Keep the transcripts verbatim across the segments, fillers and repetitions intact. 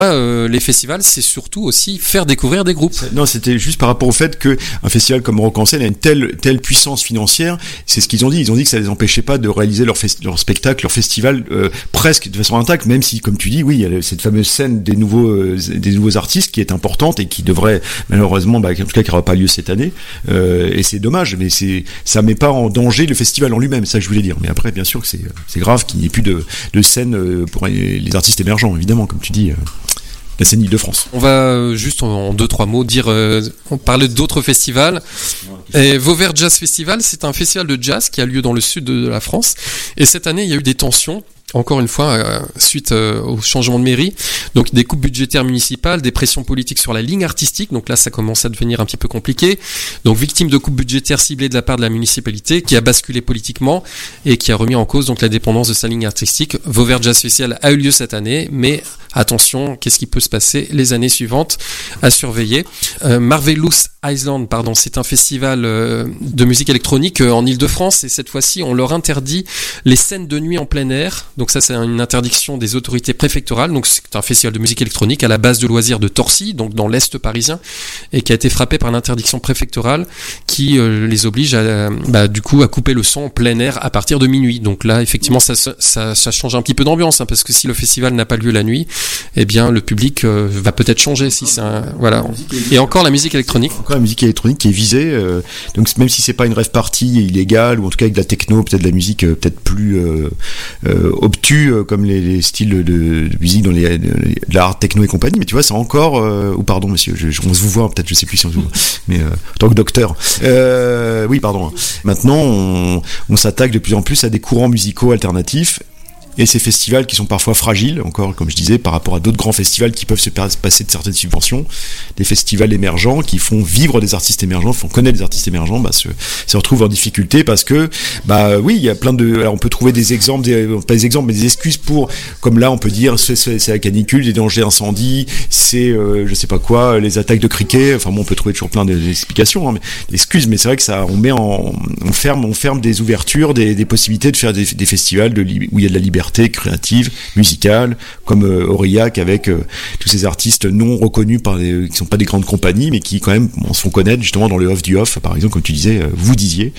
Euh, les festivals, c'est surtout aussi faire découvrir des groupes. Non, c'était juste par rapport au fait que un festival comme Rock en scène a une telle telle puissance financière. C'est ce qu'ils ont dit. Ils ont dit que ça les empêchait pas de réaliser leur fest- leur spectacle, leur festival euh, presque de façon intacte, même si, comme tu dis, oui, il y a cette fameuse scène des nouveaux euh, des nouveaux artistes qui est importante et qui devrait malheureusement, bah, en tout cas, qui n'aura pas lieu cette année. Euh, et c'est dommage, mais c'est ça met pas en danger le festival en lui-même. Ça, que je voulais dire. Mais après, bien sûr, que c'est c'est grave qu'il n'y ait plus de de scène pour les artistes émergents, évidemment, comme tu dis. Euh, La scène Île-de-France. On va juste en deux trois mots dire, euh, on parlait d'autres festivals. Et Vauvert Jazz Festival, c'est un festival de jazz qui a lieu dans le sud de la France. Et cette année, il y a eu des tensions. Encore une fois, euh, suite euh, au changement de mairie, donc des coupes budgétaires municipales, des pressions politiques sur la ligne artistique, donc là ça commence à devenir un petit peu compliqué, donc victime de coupes budgétaires ciblées de la part de la municipalité, qui a basculé politiquement et qui a remis en cause donc la dépendance de sa ligne artistique. Vauvert Jazz Festival a eu lieu cette année, mais attention, qu'est-ce qui peut se passer les années suivantes à surveiller. euh, Marvelous Island, pardon, c'est un festival euh, de musique électronique euh, en Île-de-France, et cette fois-ci on leur interdit les scènes de nuit en plein air. Donc ça, c'est une interdiction des autorités préfectorales. Donc c'est un festival de musique électronique à la base de loisirs de Torcy, donc dans l'est parisien, et qui a été frappé par l'interdiction préfectorale qui euh, les oblige à, bah, du coup, à couper le son en plein air à partir de minuit. Donc là, effectivement, ça, ça, ça change un petit peu d'ambiance, hein, parce que si le festival n'a pas lieu la nuit, eh bien, le public euh, va peut-être changer. Si c'est un, voilà. Et encore la musique électronique. Encore la musique électronique qui est visée. Euh, donc même si c'est pas une rave party illégale, ou en tout cas avec de la techno, peut-être de la musique euh, peut-être plus euh, euh, obtus, euh, comme les, les styles de, de musique dans les, de, de l'art techno et compagnie, mais tu vois, c'est encore euh, ou pardon monsieur, je, je, on se vous voit peut-être, je sais plus si on se voit, mais euh, en tant que docteur, euh, oui pardon. Maintenant, on, on s'attaque de plus en plus à des courants musicaux alternatifs. Et ces festivals qui sont parfois fragiles, encore comme je disais, par rapport à d'autres grands festivals qui peuvent se passer de certaines subventions, des festivals émergents qui font vivre des artistes émergents, font connaître des artistes émergents, bah, se, se retrouvent en difficulté parce que, bah oui, il y a plein de, alors on peut trouver des exemples, des, pas des exemples, mais des excuses pour, comme là on peut dire, c'est, c'est, c'est la canicule, des dangers d'incendie, c'est, euh, je sais pas quoi, les attaques de criquets, enfin bon, on peut trouver toujours plein d'explications, hein, mais excuses, mais c'est vrai que ça, on met en, on ferme, on ferme des ouvertures, des, des possibilités de faire des, des festivals de, où il y a de la liberté créative, musicale, comme euh, Aurillac avec euh, tous ces artistes non reconnus par les, qui sont pas des grandes compagnies, mais qui quand même bon, se font connaître justement dans le off du off, par exemple, comme tu disais, euh, vous disiez.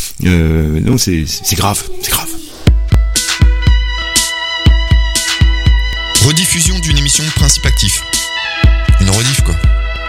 Euh, non, c'est, c'est grave, c'est grave. Rediffusion d'une émission de Principe Actif. Une rediff, quoi.